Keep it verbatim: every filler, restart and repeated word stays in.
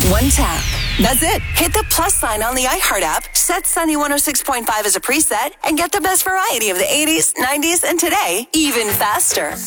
One tap. That's it. Hit the plus sign on the iHeart app, set Sunny one oh six point five as a preset, and get the best variety of the eighties, nineties, and today even faster.